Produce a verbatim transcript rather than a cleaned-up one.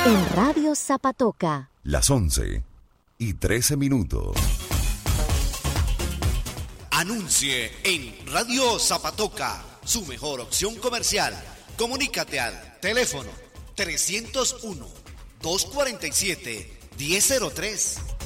En Radio Zapatoca. Las once y trece minutos. Anuncie en Radio Zapatoca, su mejor opción comercial. Comunícate al teléfono trescientos uno, doscientos cuarenta y siete, diez cero tres.